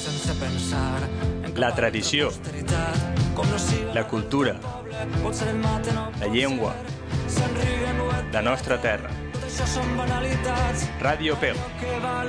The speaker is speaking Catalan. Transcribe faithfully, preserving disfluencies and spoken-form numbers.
La tradició, la cultura, la llengua, la nostra terra. Ràdio Pego.